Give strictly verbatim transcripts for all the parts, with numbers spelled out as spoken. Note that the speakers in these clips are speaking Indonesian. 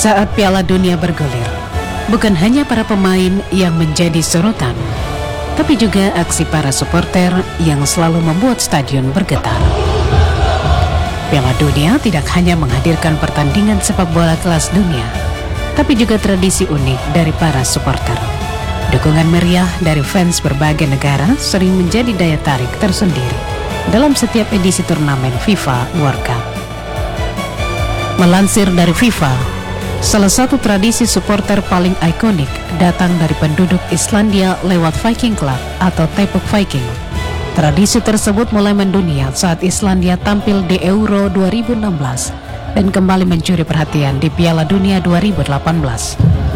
Saat Piala Dunia bergulir, bukan hanya para pemain yang menjadi sorotan, tapi juga aksi para supporter yang selalu membuat stadion bergetar. Piala Dunia tidak hanya menghadirkan pertandingan sepak bola kelas dunia, tapi juga tradisi unik dari para supporter. Dukungan meriah dari fans berbagai negara sering menjadi daya tarik tersendiri dalam setiap edisi turnamen FIFA World Cup. Melansir dari FIFA, salah satu tradisi supporter paling ikonik datang dari penduduk Islandia lewat Viking Club atau Tepuk Viking. Tradisi tersebut mulai mendunia saat Islandia tampil di Euro dua ribu enam belas dan kembali mencuri perhatian di Piala Dunia dua ribu delapan belas.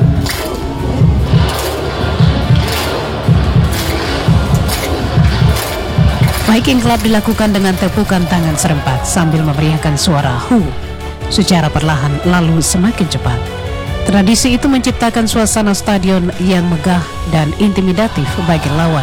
Viking Club dilakukan dengan tepukan tangan serempat sambil memeriahkan suara hu secara perlahan lalu semakin cepat. Tradisi itu menciptakan suasana stadion yang megah dan intimidatif bagi lawan.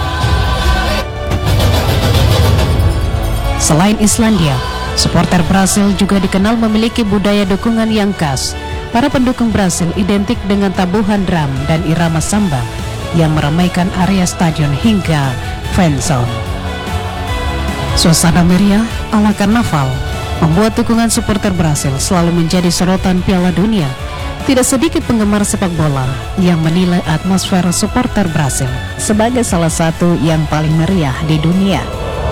Selain Islandia, supporter Brasil juga dikenal memiliki budaya dukungan yang khas. Para pendukung Brasil identik dengan tabuhan drum dan irama samba yang meramaikan area stadion hingga fan zone. Suasana meriah ala karnaval membuat dukungan supporter Brasil selalu menjadi sorotan Piala Dunia. Tidak sedikit penggemar sepak bola yang menilai atmosfer supporter Brasil sebagai salah satu yang paling meriah di dunia.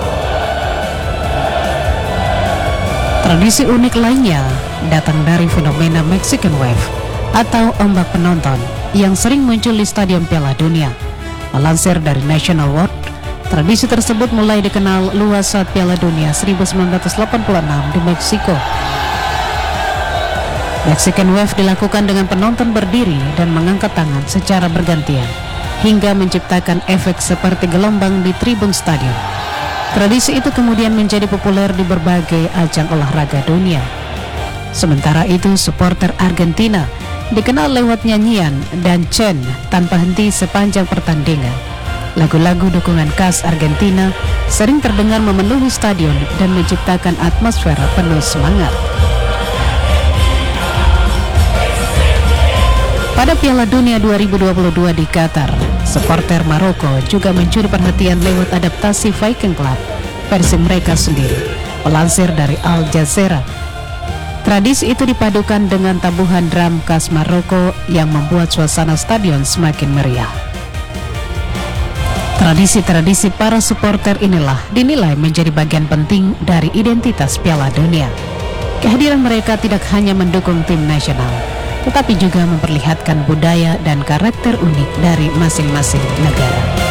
Tradisi unik lainnya datang dari fenomena Mexican Wave atau ombak penonton yang sering muncul di stadion Piala Dunia. Melansir dari National World, tradisi tersebut mulai dikenal luas saat Piala Dunia seribu sembilan ratus delapan puluh enam di Meksiko. Mexican Wave dilakukan dengan penonton berdiri dan mengangkat tangan secara bergantian hingga menciptakan efek seperti gelombang di tribun stadion. Tradisi itu kemudian menjadi populer di berbagai ajang olahraga dunia. Sementara itu, supporter Argentina dikenal lewat nyanyian dan chant tanpa henti sepanjang pertandingan. Lagu-lagu dukungan khas Argentina sering terdengar memenuhi stadion dan menciptakan atmosfer penuh semangat. Pada Piala Dunia dua ribu dua puluh dua di Qatar, supporter Maroko juga mencuri perhatian lewat adaptasi Viking Club versi mereka sendiri. Melansir dari Al Jazeera, tradisi itu dipadukan dengan tabuhan drum khas Maroko yang membuat suasana stadion semakin meriah. Tradisi-tradisi para supporter inilah dinilai menjadi bagian penting dari identitas Piala Dunia. Kehadiran mereka tidak hanya mendukung tim nasional, tetapi juga memperlihatkan budaya dan karakter unik dari masing-masing negara.